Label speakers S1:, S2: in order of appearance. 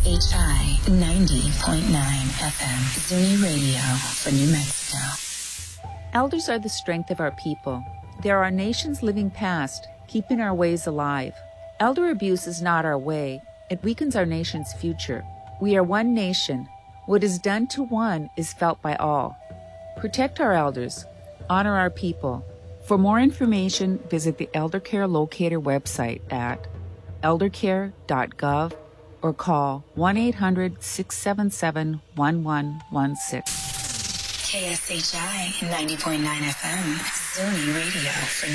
S1: KSHI 90.9 FM, Zuni Radio for New Mexico.
S2: Elders are the strength of our people. They are our nation's living past, keeping our ways alive. Elder abuse is not our way. It weakens our nation's future. We are one nation. What is done to one is felt by all. Protect our elders. Honor our people. For more information, visit the Elder Care Locator website at eldercare.gov or call 1-800-677-1116.
S1: KSHI 90.9 FM, Zuni Radio for